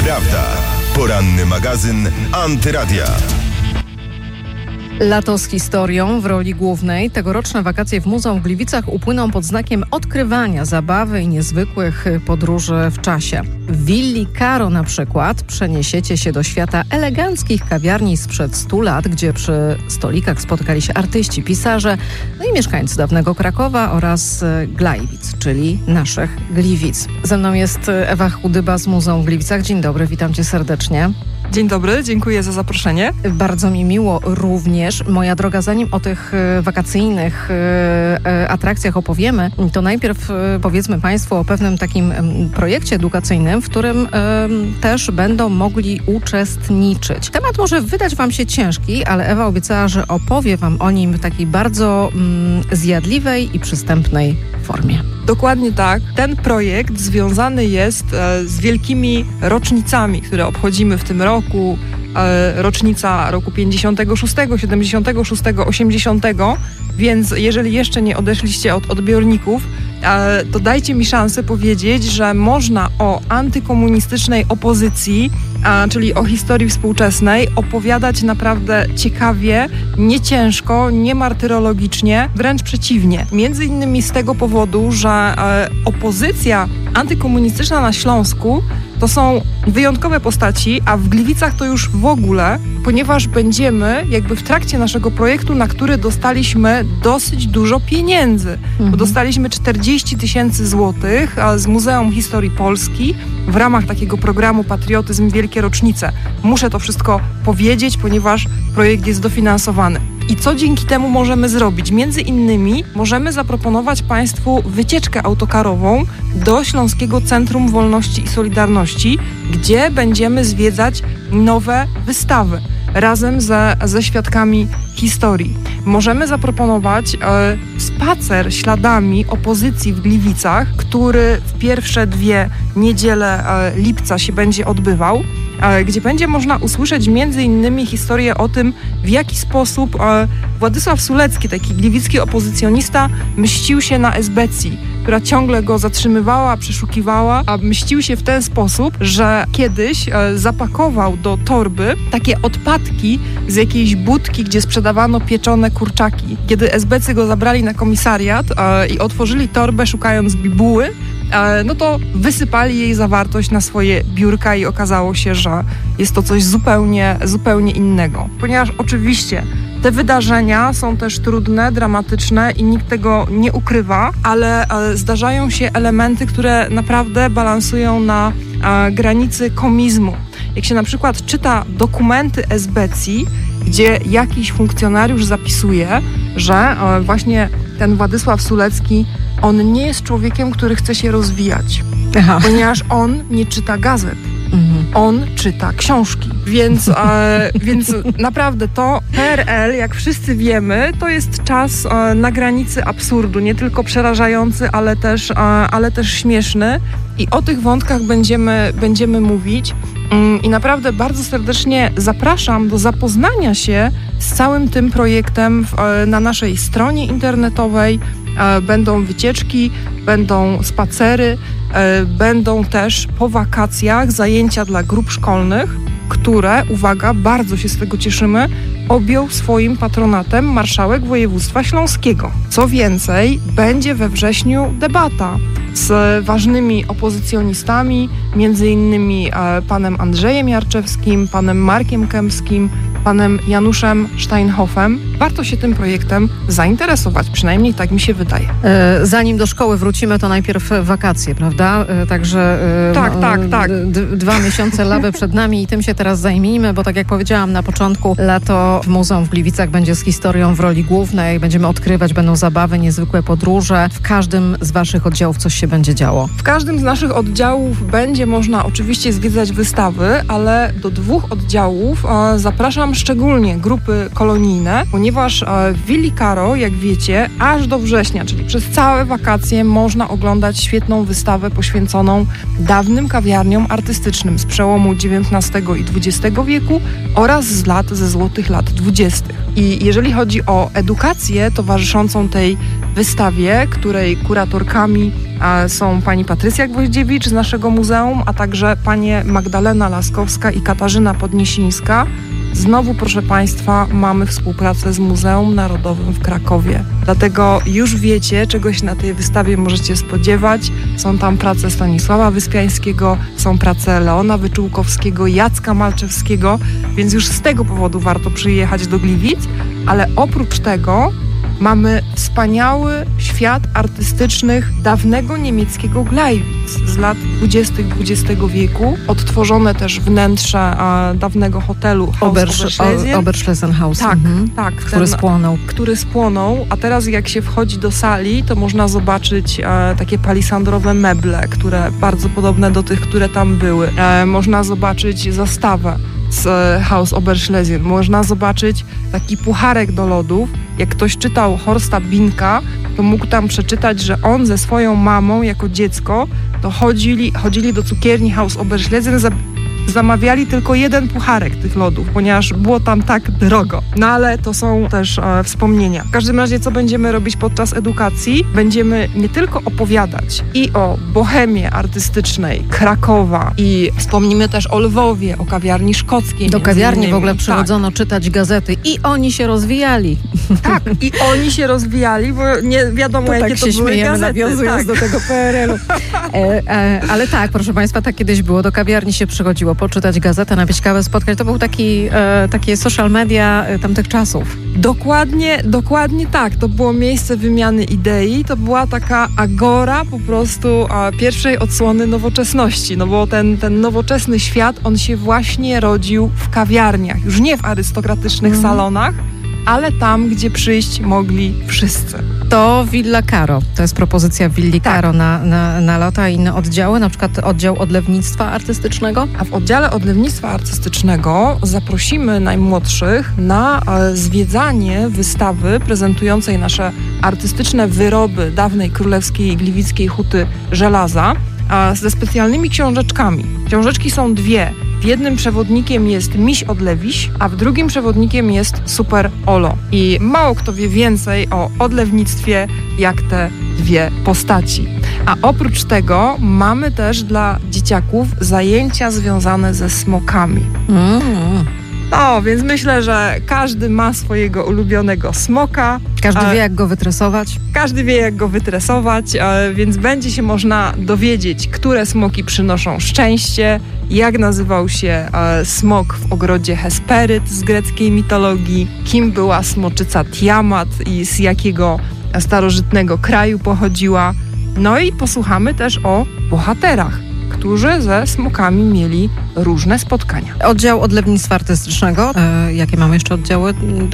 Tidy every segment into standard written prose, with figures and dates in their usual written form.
Prawda. Poranny magazyn Antyradia. Lato z historią w roli głównej. Tegoroczne wakacje w Muzeum w Gliwicach upłyną pod znakiem odkrywania zabawy i niezwykłych podróży w czasie. W Willi Caro na przykład przeniesiecie się do świata eleganckich kawiarni sprzed 100 lat, gdzie przy stolikach spotykali się artyści, pisarze, no i mieszkańcy dawnego Krakowa oraz Glajwic, czyli naszych Gliwic. Ze mną jest Ewa Chudyba z Muzeum w Gliwicach. Dzień dobry, witam cię serdecznie. Dzień dobry, dziękuję za zaproszenie. Bardzo mi miło również. Moja droga, zanim o tych wakacyjnych atrakcjach opowiemy, to najpierw powiedzmy Państwu o pewnym takim projekcie edukacyjnym, w którym też będą mogli uczestniczyć. Temat może wydać Wam się ciężki, ale Ewa obiecała, że opowie Wam o nim w takiej bardzo zjadliwej i przystępnej formie. Dokładnie tak. Ten projekt związany jest z wielkimi rocznicami, które obchodzimy w tym roku. Rocznica roku 56, 76, 80, więc jeżeli jeszcze nie odeszliście od odbiorników, to dajcie mi szansę powiedzieć, że można o antykomunistycznej opozycji, czyli o historii współczesnej, opowiadać naprawdę ciekawie, nie ciężko, nie martyrologicznie, wręcz przeciwnie. Między innymi z tego powodu, że opozycja antykomunistyczna na Śląsku to są wyjątkowe postaci, a w Gliwicach to już w ogóle, ponieważ będziemy jakby w trakcie naszego projektu, na który dostaliśmy dosyć dużo pieniędzy, bo dostaliśmy 40 000 złotych z Muzeum Historii Polski w ramach takiego programu Patriotyzm Wielkie Rocznice. Muszę to wszystko powiedzieć, ponieważ projekt jest dofinansowany. I co dzięki temu możemy zrobić? Między innymi możemy zaproponować Państwu wycieczkę autokarową do Śląskiego Centrum Wolności i Solidarności, gdzie będziemy zwiedzać nowe wystawy razem ze świadkami historii. Możemy zaproponować spacer śladami opozycji w Gliwicach, który w pierwsze 2 niedziele lipca się będzie odbywał, gdzie będzie można usłyszeć między innymi historię o tym, w jaki sposób Władysław Sulecki, taki gliwicki opozycjonista, mścił się na esbecji, która ciągle go zatrzymywała, przeszukiwała, a mścił się w ten sposób, że kiedyś zapakował do torby takie odpadki z jakiejś budki, gdzie sprzedawano pieczone kurczaki. Kiedy esbecy go zabrali na komisariat i otworzyli torbę szukając bibuły, no to wysypali jej zawartość na swoje biurka i okazało się, że jest to coś zupełnie innego. Ponieważ oczywiście te wydarzenia są też trudne, dramatyczne i nikt tego nie ukrywa, ale zdarzają się elementy, które naprawdę balansują na granicy komizmu. Jak się na przykład czyta dokumenty esbecji, gdzie jakiś funkcjonariusz zapisuje, że właśnie ten Władysław Sulecki, on nie jest człowiekiem, który chce się rozwijać, ponieważ on nie czyta gazet. On czyta książki, więc naprawdę to PRL, jak wszyscy wiemy, to jest czas na granicy absurdu, nie tylko przerażający, ale też śmieszny i o tych wątkach będziemy mówić i naprawdę bardzo serdecznie zapraszam do zapoznania się z całym tym projektem na naszej stronie internetowej. Będą wycieczki, będą spacery, będą też po wakacjach zajęcia dla grup szkolnych, które, uwaga, bardzo się z tego cieszymy, objął swoim patronatem marszałek województwa śląskiego. Co więcej, będzie we wrześniu debata z ważnymi opozycjonistami, między innymi panem Andrzejem Jarczewskim, panem Markiem Kępskim, panem Januszem Steinhoffem. Warto się tym projektem zainteresować, przynajmniej tak mi się wydaje. Zanim do szkoły wrócimy, to najpierw wakacje, prawda? Także tak. 2 miesiące lawy przed nami i tym się teraz zajmijmy, bo tak jak powiedziałam na początku, lato w Muzeum w Gliwicach będzie z historią w roli głównej. Będziemy odkrywać, będą zabawy, niezwykłe podróże. W każdym z Waszych oddziałów coś się będzie działo. W każdym z naszych oddziałów będzie można oczywiście zwiedzać wystawy, ale do 2 oddziałów zapraszam szczególnie grupy kolonijne, ponieważ w Willi Caro, jak wiecie, aż do września, czyli przez całe wakacje można oglądać świetną wystawę poświęconą dawnym kawiarniom artystycznym z przełomu XIX i XX wieku oraz ze złotych lat 20. I jeżeli chodzi o edukację towarzyszącą tej wystawie, której kuratorkami są pani Patrycja Gwoździewicz z naszego muzeum, a także panie Magdalena Laskowska i Katarzyna Podniesińska. Znowu, proszę Państwa, mamy współpracę z Muzeum Narodowym w Krakowie. Dlatego już wiecie, czego się na tej wystawie możecie spodziewać. Są tam prace Stanisława Wyspiańskiego, są prace Leona Wyczółkowskiego, Jacka Malczewskiego, więc już z tego powodu warto przyjechać do Gliwic, ale oprócz tego mamy wspaniały świat artystycznych dawnego niemieckiego Gleiwitz z lat 20. XX wieku. Odtworzone też wnętrze dawnego hotelu Oberschlessenhaus. Tak. Który spłonął, a teraz jak się wchodzi do sali, to można zobaczyć takie palisandrowe meble, które bardzo podobne do tych, które tam były. Można zobaczyć zastawę z Haus Oberschlesien. Można zobaczyć taki pucharek do lodów. Jak ktoś czytał Horsta Binka, to mógł tam przeczytać, że on ze swoją mamą jako dziecko to chodzili do cukierni Haus Oberschlesien, zamawiali tylko jeden pucharek tych lodów, ponieważ było tam tak drogo. No ale to są też wspomnienia. W każdym razie, co będziemy robić podczas edukacji? Będziemy nie tylko opowiadać i o bohemie artystycznej Krakowa i wspomnimy też o Lwowie, o kawiarni szkockiej. Do kawiarni w ogóle przychodzono czytać gazety i oni się rozwijali. Tak, i oni się rozwijali, bo nie wiadomo, jakie tak to się były śmiejemy, gazety. nawiązując do tego PRL-u. Ale tak, proszę Państwa, tak kiedyś było. Do kawiarni się przychodziło poczytać gazetę, napić kawę, spotkać. To był takie social media tamtych czasów. Dokładnie tak. To było miejsce wymiany idei. To była taka agora po prostu pierwszej odsłony nowoczesności. No bo ten nowoczesny świat, on się właśnie rodził w kawiarniach. Już nie w arystokratycznych salonach, ale tam, gdzie przyjść mogli wszyscy. To Villa Caro. To jest propozycja Willi Caro na lata, a inne oddziały, na przykład oddział odlewnictwa artystycznego. A w oddziale odlewnictwa artystycznego zaprosimy najmłodszych na zwiedzanie wystawy prezentującej nasze artystyczne wyroby dawnej królewskiej gliwickiej huty żelaza ze specjalnymi książeczkami. Książeczki są dwie. W jednym przewodnikiem jest Miś Odlewiś, a w drugim przewodnikiem jest Super Olo. I mało kto wie więcej o odlewnictwie jak te dwie postaci. A oprócz tego mamy też dla dzieciaków zajęcia związane ze smokami. No, więc myślę, że każdy ma swojego ulubionego smoka. Każdy wie, jak go wytresować. Każdy wie, jak go wytresować, więc będzie się można dowiedzieć, które smoki przynoszą szczęście, jak nazywał się smok w ogrodzie Hesperyt z greckiej mitologii, kim była smoczyca Tiamat i z jakiego starożytnego kraju pochodziła. No i posłuchamy też o bohaterach, którzy ze smokami mieli różne spotkania. Oddział odlewnictwa artystycznego. Jakie mamy jeszcze oddziały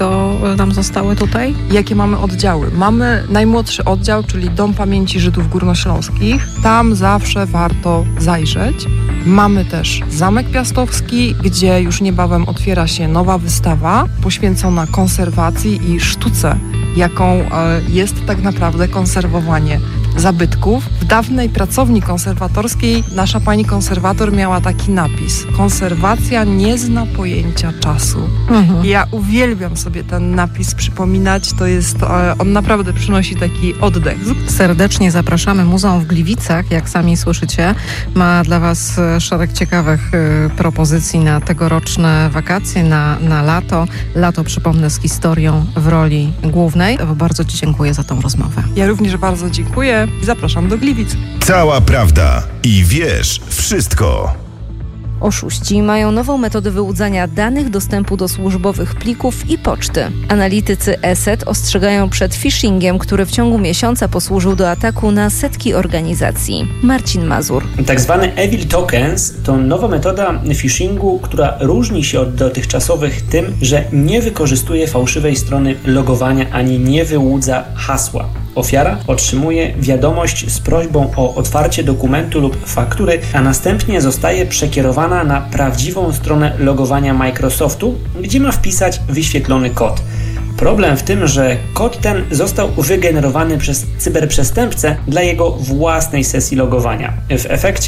nam zostały tutaj? Jakie mamy oddziały? Mamy najmłodszy oddział, czyli Dom Pamięci Żydów Górnośląskich. Tam zawsze warto zajrzeć. Mamy też Zamek Piastowski, gdzie już niebawem otwiera się nowa wystawa poświęcona konserwacji i sztuce, jaką jest tak naprawdę konserwowanie zabytków. W dawnej pracowni konserwatorskiej nasza pani konserwator miała taki napis: konserwacja nie zna pojęcia czasu. Ja uwielbiam sobie ten napis przypominać, to jest, on naprawdę przynosi taki oddech. Serdecznie zapraszamy. Muzeum w Gliwicach, jak sami słyszycie, ma dla Was szereg ciekawych propozycji na tegoroczne wakacje, na lato. Lato, przypomnę, z historią w roli głównej. Bardzo Ci dziękuję za tą rozmowę. Ja również bardzo dziękuję i zapraszam do Gliwic. Cała prawda i wiesz wszystko. Oszuści mają nową metodę wyłudzania danych, dostępu do służbowych plików i poczty. Analitycy ESET ostrzegają przed phishingiem, który w ciągu miesiąca posłużył do ataku na setki organizacji. Marcin Mazur. Tak zwane Evil Tokens to nowa metoda phishingu, która różni się od dotychczasowych tym, że nie wykorzystuje fałszywej strony logowania ani nie wyłudza hasła. Ofiara otrzymuje wiadomość z prośbą o otwarcie dokumentu lub faktury, a następnie zostaje przekierowana na prawdziwą stronę logowania Microsoftu, gdzie ma wpisać wyświetlony kod. Problem w tym, że kod ten został wygenerowany przez cyberprzestępcę dla jego własnej sesji logowania. W efekcie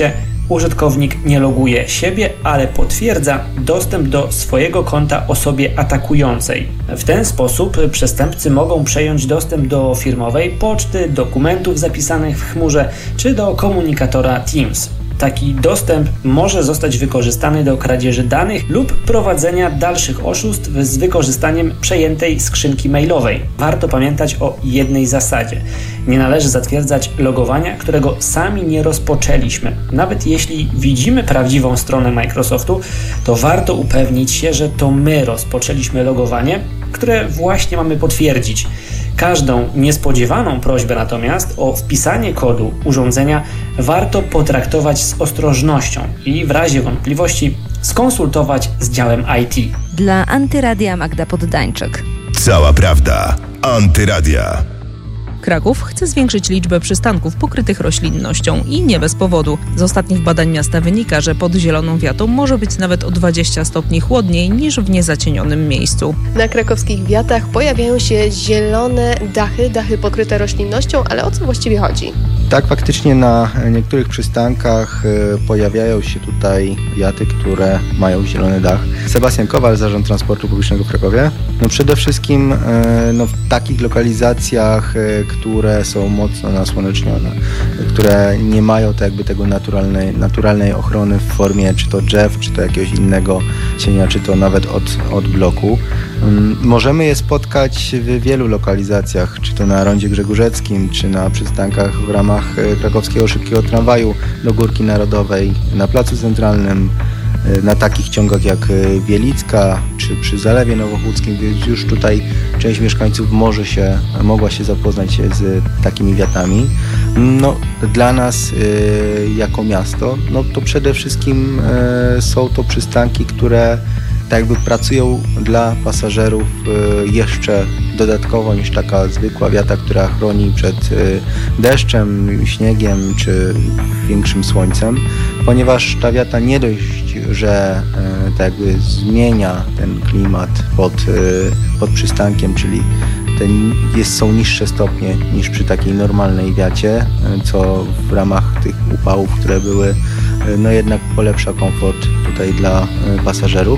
użytkownik nie loguje siebie, ale potwierdza dostęp do swojego konta osobie atakującej. W ten sposób przestępcy mogą przejąć dostęp do firmowej poczty, dokumentów zapisanych w chmurze czy do komunikatora Teams. Taki dostęp może zostać wykorzystany do kradzieży danych lub prowadzenia dalszych oszustw z wykorzystaniem przejętej skrzynki mailowej. Warto pamiętać o jednej zasadzie. Nie należy zatwierdzać logowania, którego sami nie rozpoczęliśmy. Nawet jeśli widzimy prawdziwą stronę Microsoftu, to warto upewnić się, że to my rozpoczęliśmy logowanie, które właśnie mamy potwierdzić. Każdą niespodziewaną prośbę natomiast o wpisanie kodu urządzenia warto potraktować z ostrożnością i w razie wątpliwości skonsultować z działem IT. Dla Antyradia Magda Poddańczyk. Cała prawda. Antyradia. Kraków chce zwiększyć liczbę przystanków pokrytych roślinnością i nie bez powodu. Z ostatnich badań miasta wynika, że pod zieloną wiatą może być nawet o 20 stopni chłodniej niż w niezacienionym miejscu. Na krakowskich wiatach pojawiają się zielone dachy pokryte roślinnością, ale o co właściwie chodzi? Tak, faktycznie na niektórych przystankach pojawiają się tutaj wiaty, które mają zielony dach. Sebastian Kowal, Zarząd Transportu Publicznego w Krakowie. Przede wszystkim w takich lokalizacjach, które są mocno nasłonecznione, które nie mają tego naturalnej ochrony w formie czy to drzew, czy to jakiegoś innego cienia, czy to nawet od bloku. Możemy je spotkać w wielu lokalizacjach, czy to na rondzie Grzegórzeckim, czy na przystankach w ramach krakowskiego szybkiego tramwaju do Górki Narodowej, na Placu Centralnym, na takich ciągach jak Wielicka, czy przy Zalewie Nowochódzkim, więc już tutaj część mieszkańców mogła się zapoznać z takimi wiatami. Dla nas jako miasto, to przede wszystkim są to przystanki, które pracują dla pasażerów jeszcze dodatkowo niż taka zwykła wiata, która chroni przed deszczem, śniegiem czy większym słońcem, ponieważ ta wiata nie dość, że zmienia ten klimat pod przystankiem, czyli są niższe stopnie niż przy takiej normalnej wiacie, co w ramach tych upałów, które były, jednak polepsza komfort tutaj dla pasażerów.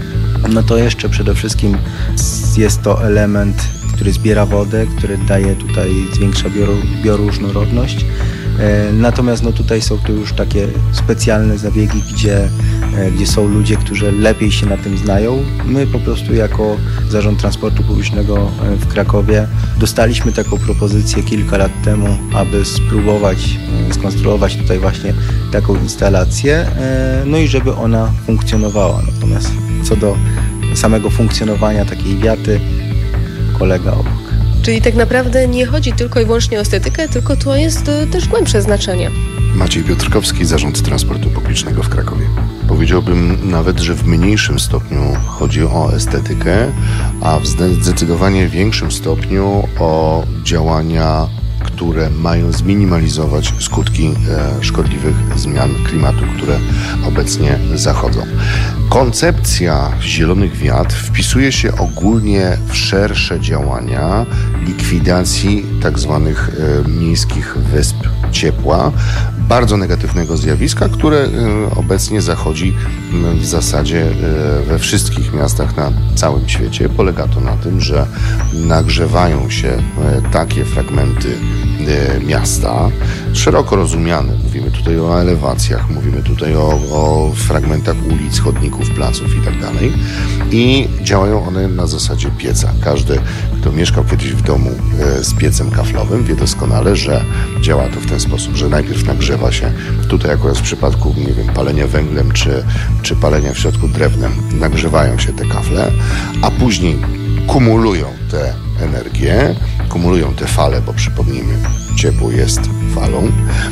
To jeszcze przede wszystkim jest to element, który zbiera wodę, który zwiększa bioróżnorodność. Natomiast tutaj są to już takie specjalne zabiegi, gdzie są ludzie, którzy lepiej się na tym znają. My po prostu jako Zarząd Transportu Publicznego w Krakowie dostaliśmy taką propozycję kilka lat temu, aby spróbować skonstruować tutaj właśnie taką instalację, i żeby ona funkcjonowała. Natomiast co do samego funkcjonowania takiej wiaty, kolega obok. Czyli tak naprawdę nie chodzi tylko i wyłącznie o estetykę, tylko to jest też głębsze znaczenie. Maciej Piotrkowski, Zarząd Transportu Publicznego w Krakowie. Powiedziałbym nawet, że w mniejszym stopniu chodzi o estetykę, a w zdecydowanie większym stopniu o działania, które mają zminimalizować skutki szkodliwych zmian klimatu, które obecnie zachodzą. Koncepcja zielonych wiat wpisuje się ogólnie w szersze działania likwidacji tzw. miejskich wysp ciepła, bardzo negatywnego zjawiska, które obecnie zachodzi w zasadzie we wszystkich miastach na całym świecie. Polega to na tym, że nagrzewają się takie fragmenty miasta, szeroko rozumiane. Mówimy tutaj o elewacjach, mówimy tutaj o fragmentach ulic, chodników, placów i tak dalej. I działają one na zasadzie pieca. Każdy, kto mieszkał kiedyś w domu z piecem kaflowym, wie doskonale, że działa to w ten sposób, że najpierw nagrzewa się, tutaj akurat w przypadku, palenia węglem czy palenia w środku drewnem, nagrzewają się te kafle, a później kumulują te energię, kumulują te fale, bo przypomnijmy, ciepło jest falą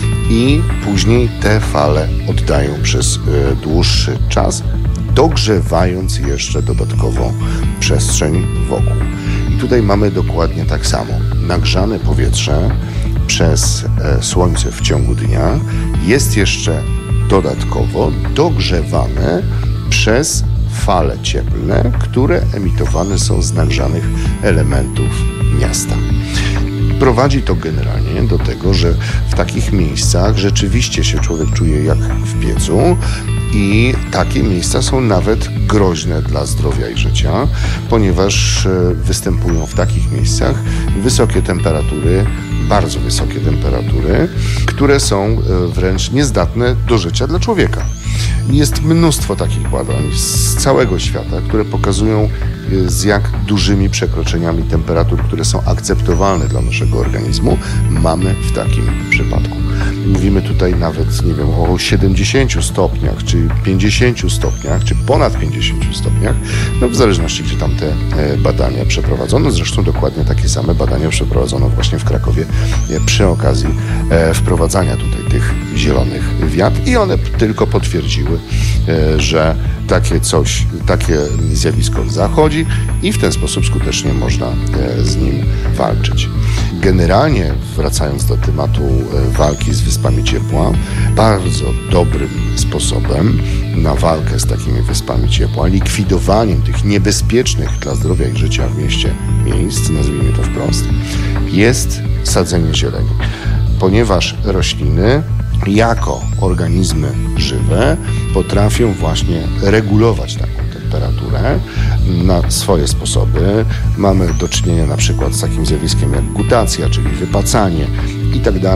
i później te fale oddają przez dłuższy czas, dogrzewając jeszcze dodatkowo przestrzeń wokół. I tutaj mamy dokładnie tak samo. Nagrzane powietrze przez słońce w ciągu dnia jest jeszcze dodatkowo dogrzewane przez fale cieplne, które emitowane są z nagrzanych elementów miasta. prowadzi to generalnie do tego, że w takich miejscach rzeczywiście się człowiek czuje jak w piecu i takie miejsca są nawet groźne dla zdrowia i życia, ponieważ występują w takich miejscach wysokie temperatury, bardzo wysokie temperatury, które są wręcz niezdatne do życia dla człowieka. Jest mnóstwo takich badań z całego świata, które pokazują, z jak dużymi przekroczeniami temperatur, które są akceptowalne dla naszego organizmu, mamy w takim przypadku. Mówimy tutaj nawet, nie wiem, o 70 stopniach, czy 50 stopniach, czy ponad 50 stopniach, no w zależności, gdzie tam te badania przeprowadzono. Zresztą dokładnie takie same badania przeprowadzono właśnie w Krakowie przy okazji wprowadzania tutaj tych zielonych wiat i one tylko potwierdziły, że takie zjawisko zachodzi i w ten sposób skutecznie można z nim walczyć. Generalnie, wracając do tematu walki z wyspami ciepła, bardzo dobrym sposobem na walkę z takimi wyspami ciepła, likwidowaniem tych niebezpiecznych dla zdrowia i życia w mieście miejsc, nazwijmy to wprost, jest sadzenie zieleni. Ponieważ rośliny jako organizmy żywe potrafią właśnie regulować taką temperaturę na swoje sposoby. Mamy do czynienia na przykład z takim zjawiskiem jak gutacja, czyli wypacanie itd.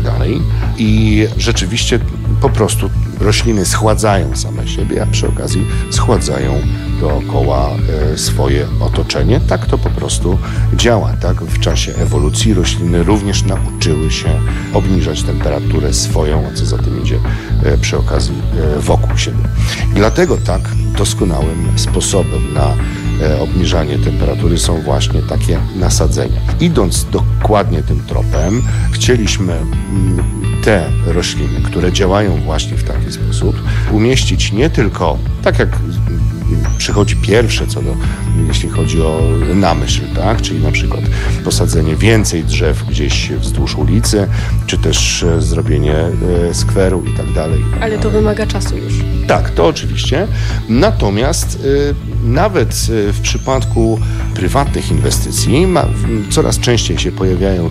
I rzeczywiście po prostu rośliny schładzają same siebie, a przy okazji schładzają dookoła swoje otoczenie. Tak to po prostu działa. Tak? W czasie ewolucji rośliny również nauczyły się obniżać temperaturę swoją, a co za tym idzie przy okazji wokół siebie. Dlatego tak doskonałym sposobem na obniżanie temperatury są właśnie takie nasadzenia. Idąc dokładnie tym tropem, chcieliśmy te rośliny, które działają właśnie w taki sposób, umieścić nie tylko, tak jak przychodzi pierwsze jeśli chodzi o namysł, tak? Czyli na przykład posadzenie więcej drzew gdzieś wzdłuż ulicy, czy też zrobienie skweru i tak dalej. Ale to wymaga czasu już. Tak, to oczywiście. Natomiast nawet w przypadku prywatnych inwestycji coraz częściej się pojawiają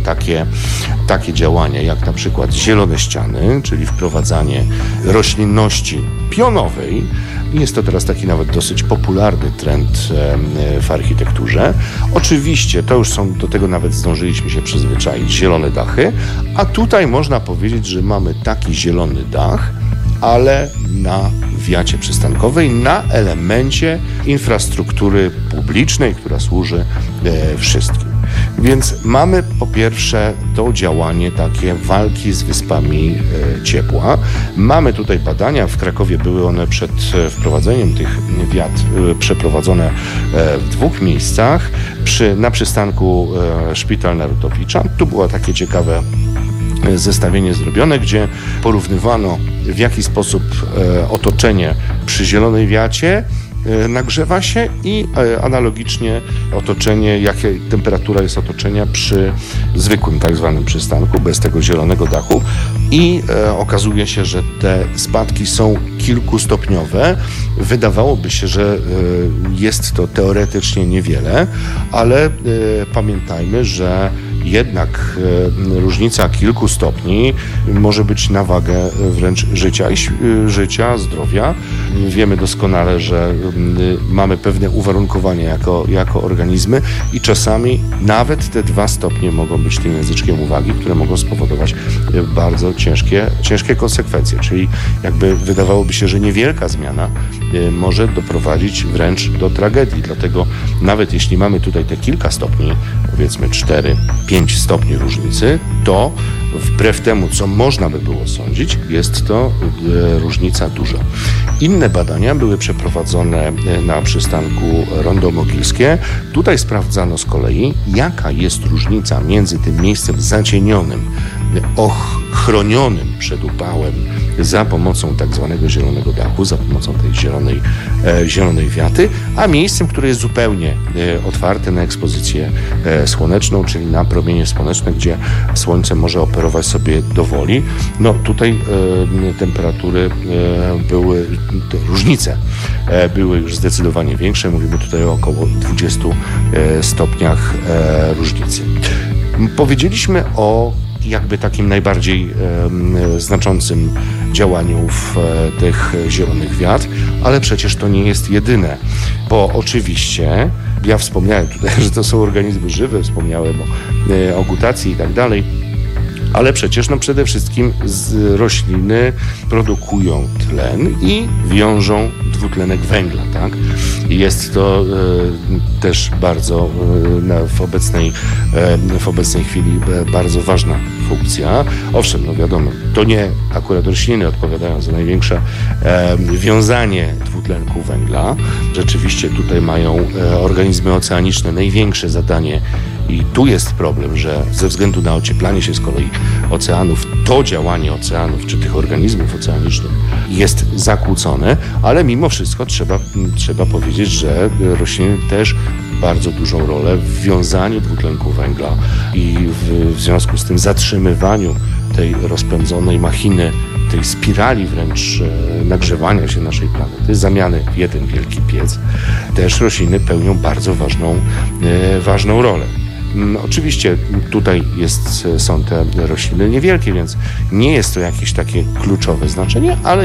takie działania, jak na przykład zielone ściany, czyli wprowadzanie roślinności pionowej. Jest to teraz taki nawet dosyć popularny trend w architekturze. Oczywiście do tego nawet zdążyliśmy się przyzwyczaić, zielone dachy, a tutaj można powiedzieć, że mamy taki zielony dach, ale na wiacie przystankowej, na elemencie infrastruktury publicznej, która służy wszystkim. Więc mamy po pierwsze to działanie takie walki z wyspami ciepła. Mamy tutaj badania, w Krakowie były one przed wprowadzeniem tych wiat przeprowadzone w 2 miejscach. Na przystanku Szpital Narutowicza. Tu było takie ciekawe zestawienie zrobione, gdzie porównywano, w jaki sposób otoczenie przy zielonej wiacie nagrzewa się i analogicznie otoczenie, jaka temperatura jest otoczenia przy zwykłym tak zwanym przystanku, bez tego zielonego dachu i okazuje się, że te spadki są kilkustopniowe. Wydawałoby się, że jest to teoretycznie niewiele, ale pamiętajmy, że jednak różnica kilku stopni może być na wagę wręcz życia, zdrowia. Wiemy doskonale, że mamy pewne uwarunkowania jako organizmy i czasami nawet te 2 stopnie mogą być tym języczkiem uwagi, które mogą spowodować bardzo ciężkie konsekwencje. Czyli jakby wydawałoby się, że niewielka zmiana może doprowadzić wręcz do tragedii. Dlatego nawet jeśli mamy tutaj te kilka stopni, powiedzmy 4-5 stopni różnicy, to wbrew temu, co można by było sądzić, jest to różnica duża. Inne badania były przeprowadzone na przystanku Rondo Mogilskie. Tutaj sprawdzano z kolei, jaka jest różnica między tym miejscem zacienionym, chronionym przed upałem za pomocą tak zwanego zielonego dachu, za pomocą tej zielonej wiaty, a miejscem, które jest zupełnie otwarte na ekspozycję słoneczną, czyli na promienie słoneczne, gdzie słońce może operować sobie do woli. No tutaj temperatury różnice były już zdecydowanie większe. Mówimy tutaj o około 20 stopniach różnicy. Powiedzieliśmy o jakby takim najbardziej znaczącym działaniu w tych zielonych wiat, ale przecież to nie jest jedyne, bo oczywiście ja wspomniałem tutaj, że to są organizmy żywe, wspomniałem o gutacji i tak dalej, ale przecież przede wszystkim rośliny produkują tlen i wiążą dwutlenek węgla, tak? I jest to też bardzo w obecnej chwili bardzo ważna funkcja. Owszem, wiadomo, to nie akurat rośliny odpowiadają za największe wiązanie dwutlenku węgla. Rzeczywiście tutaj mają organizmy oceaniczne największe zadanie i tu jest problem, że ze względu na ocieplanie się z kolei oceanów, to działanie oceanów czy tych organizmów oceanicznych jest zakłócone, ale mimo wszystko trzeba powiedzieć, że rośliny też bardzo dużą rolę w wiązaniu dwutlenku węgla i w związku z tym zatrzymywaniu tej rozpędzonej machiny, tej spirali wręcz nagrzewania się naszej planety, zamiany w jeden wielki piec, też rośliny pełnią bardzo ważną rolę. Oczywiście tutaj są te rośliny niewielkie, więc nie jest to jakieś takie kluczowe znaczenie, ale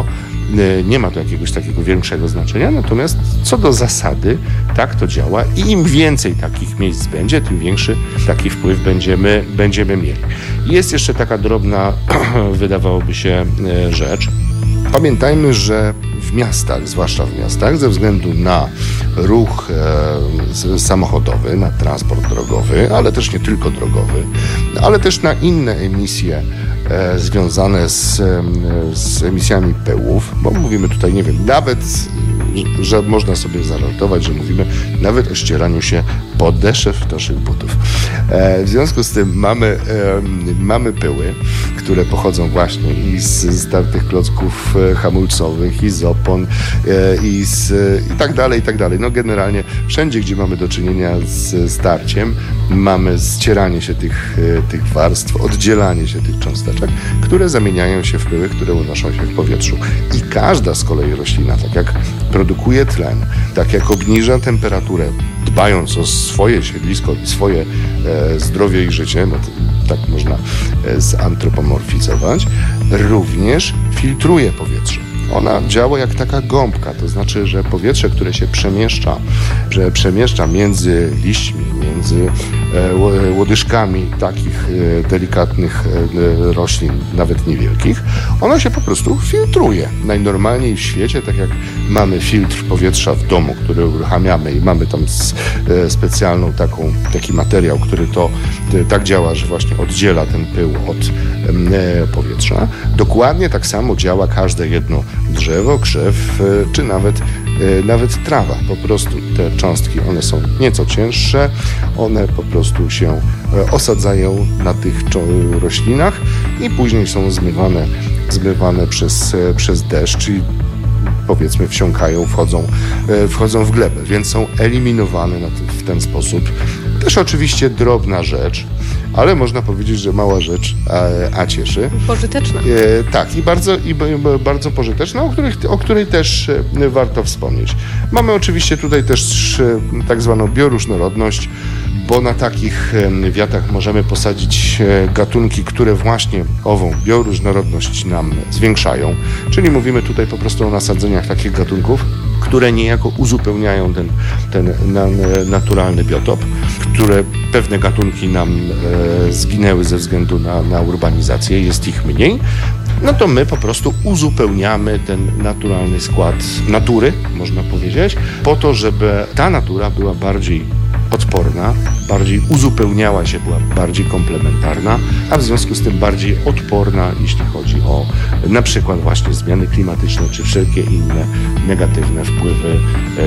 nie ma to jakiegoś takiego większego znaczenia, natomiast co do zasady tak to działa i im więcej takich miejsc będzie, tym większy taki wpływ będziemy mieli. Jest jeszcze taka drobna, wydawałoby się, rzecz. Pamiętajmy, że w miastach, zwłaszcza w miastach, ze względu na ruch samochodowy, na transport drogowy, ale też nie tylko drogowy, ale też na inne emisje związane z emisjami pyłów, bo mówimy tutaj, nie wiem, nawet, że można sobie zażartować, że mówimy nawet o ścieraniu się podeszew naszych butów. W związku z tym mamy pyły, które pochodzą właśnie i z tartych klocków hamulcowych, i z opon, i tak dalej, i tak dalej. Generalnie wszędzie, gdzie mamy do czynienia z starciem, mamy ścieranie się tych warstw, oddzielanie się tych cząsteczek, które zamieniają się w pyły, które unoszą się w powietrzu. I każda z kolei roślina, tak jak produkuje tlen, tak jak obniża temperaturę, dbając o swoje siedlisko i swoje zdrowie i życie, tak można zantropomorfizować, również filtruje powietrze. Ona działa jak taka gąbka, to znaczy, że powietrze, które się przemieszcza między liśćmi, między łodyżkami takich delikatnych roślin, nawet niewielkich, ona się po prostu filtruje. Najnormalniej w świecie, tak jak mamy filtr powietrza w domu, który uruchamiamy i mamy tam specjalną taki materiał, który to tak działa, że właśnie oddziela ten pył od powietrza. Dokładnie tak samo działa każde jedno drzewo, krzew, czy nawet trawa. Po prostu te cząstki, one są nieco cięższe, one po prostu się osadzają na tych roślinach i później są zmywane przez deszcz i powiedzmy wsiąkają, wchodzą w glebę, więc są eliminowane w ten sposób. Też oczywiście drobna rzecz, ale można powiedzieć, że mała rzecz, a cieszy. Pożyteczna. Tak, i bardzo pożyteczna, o której też warto wspomnieć. Mamy oczywiście tutaj też tak zwaną bioróżnorodność, bo na takich wiatach możemy posadzić gatunki, które właśnie ową bioróżnorodność nam zwiększają. Czyli mówimy tutaj po prostu o nasadzeniach takich gatunków, które niejako uzupełniają ten naturalny biotop, które pewne gatunki nam zginęły ze względu na urbanizację, jest ich mniej. No to my po prostu uzupełniamy ten naturalny skład natury, można powiedzieć, po to, żeby ta natura była bardziej odporna, bardziej uzupełniała się, była bardziej komplementarna, a w związku z tym bardziej odporna, jeśli chodzi o na przykład właśnie zmiany klimatyczne, czy wszelkie inne negatywne wpływy,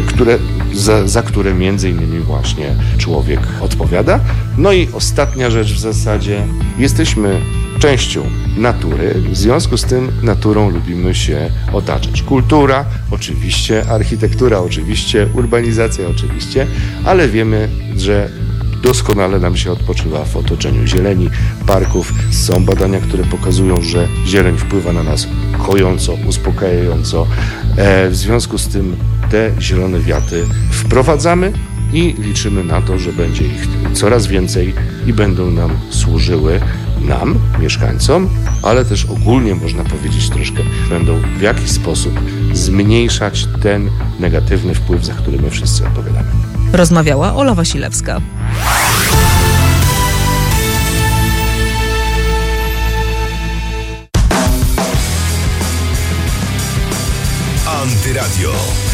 za które między innymi właśnie człowiek odpowiada. No i ostatnia rzecz w zasadzie, jesteśmy częścią natury, w związku z tym naturą lubimy się otaczać. Kultura oczywiście, architektura oczywiście, urbanizacja oczywiście, ale wiemy, że doskonale nam się odpoczywa w otoczeniu zieleni, parków. Są badania, które pokazują, że zieleń wpływa na nas kojąco, uspokajająco. W związku z tym te zielone wiaty wprowadzamy i liczymy na to, że będzie ich coraz więcej i będą nam służyły, nam, mieszkańcom, ale też ogólnie można powiedzieć troszkę, będą w jakiś sposób zmniejszać ten negatywny wpływ, za który my wszyscy odpowiadamy. Rozmawiała Ola Wasilewska. Antyradio.